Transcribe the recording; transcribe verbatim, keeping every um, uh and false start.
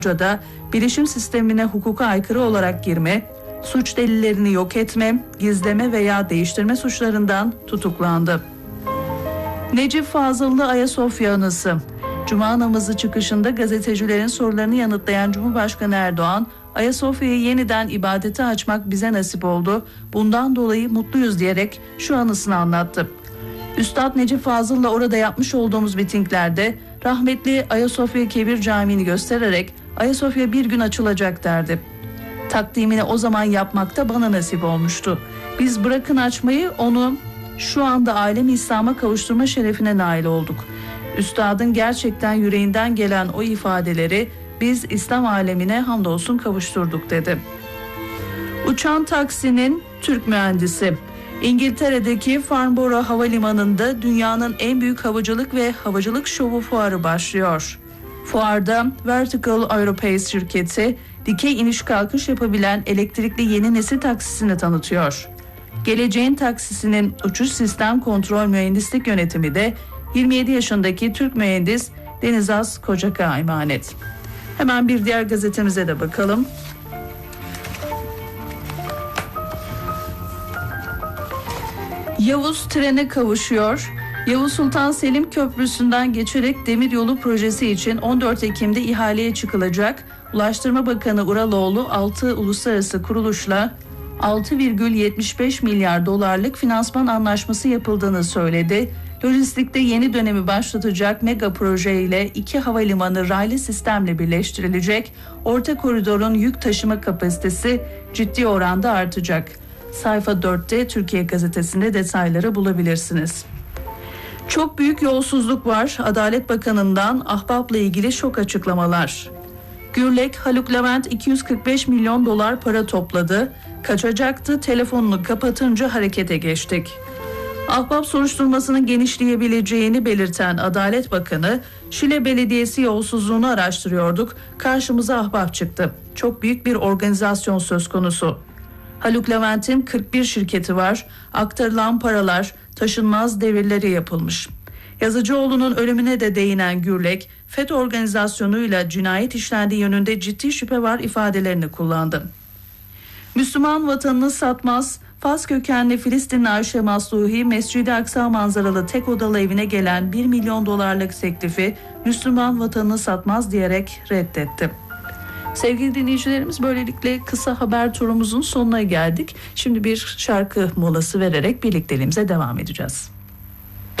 da bilişim sistemine hukuka aykırı olarak girme, suç delillerini yok etme, gizleme veya değiştirme suçlarından tutuklandı. Necip Fazıllı Ayasofya anısı. Cuma namazı çıkışında gazetecilerin sorularını yanıtlayan Cumhurbaşkanı Erdoğan, Ayasofya'yı yeniden ibadete açmak bize nasip oldu, bundan dolayı mutluyuz diyerek şu anısını anlattı. Üstad Necip Fazıl'la orada yapmış olduğumuz mitinglerde rahmetli Ayasofya Kebir Camii'ni göstererek Ayasofya bir gün açılacak derdi. Takdimini o zaman yapmakta bana nasip olmuştu. Biz bırakın açmayı, onu şu anda alem-i İslam'a kavuşturma şerefine nail olduk. Üstadın gerçekten yüreğinden gelen o ifadeleri biz İslam alemine hamdolsun kavuşturduk dedi. Uçan taksinin Türk mühendisi. İngiltere'deki Farnborough Havalimanı'nda dünyanın en büyük havacılık ve havacılık şovu fuarı başlıyor. Fuarda Vertical Aerospace şirketi dikey iniş kalkış yapabilen elektrikli yeni nesil taksisini tanıtıyor. Geleceğin taksisinin uçuş sistem kontrol mühendislik yönetimi de yirmi yedi yaşındaki Türk mühendis Denizaz Kocak'a emanet. Hemen bir diğer gazetemize de bakalım. Yavuz trene kavuşuyor. Yavuz Sultan Selim Köprüsü'nden geçerek demiryolu projesi için on dört Ekim'de ihaleye çıkılacak. Ulaştırma Bakanı Uraloğlu altı uluslararası kuruluşla altı virgül yetmiş beş milyar dolarlık finansman anlaşması yapıldığını söyledi. Lojistikte yeni dönemi başlatacak mega proje ile iki havalimanı raylı sistemle birleştirilecek. Orta koridorun yük taşıma kapasitesi ciddi oranda artacak. Sayfa dörtte Türkiye Gazetesi'nde detayları bulabilirsiniz. Çok büyük yolsuzluk var. Adalet Bakanı'ndan Ahbap'la ilgili şok açıklamalar. Gürlek, Haluk Levent iki yüz kırk beş milyon dolar para topladı. Kaçacaktı, telefonunu kapatınca harekete geçtik. Ahbap soruşturmasının genişleyebileceğini belirten Adalet Bakanı, Şile Belediyesi yolsuzluğunu araştırıyorduk. Karşımıza Ahbap çıktı. Çok büyük bir organizasyon söz konusu. Haluk Levent'in kırk bir şirketi var. Aktarılan paralar, taşınmaz devirleri yapılmış. Yazıcıoğlu'nun ölümüne de değinen Gürlek, FETÖ organizasyonuyla cinayet işlendiği yönünde ciddi şüphe var ifadelerini kullandı. Müslüman vatanını satmaz. Fas kökenli Filistinli Ayşe Masluhi, Mescid-i Aksa manzaralı tek odalı evine gelen bir milyon dolarlık teklifi Müslüman vatanını satmaz diyerek reddetti. Sevgili dinleyicilerimiz, böylelikle kısa haber turumuzun sonuna geldik. Şimdi bir şarkı molası vererek birlikteliğimize devam edeceğiz.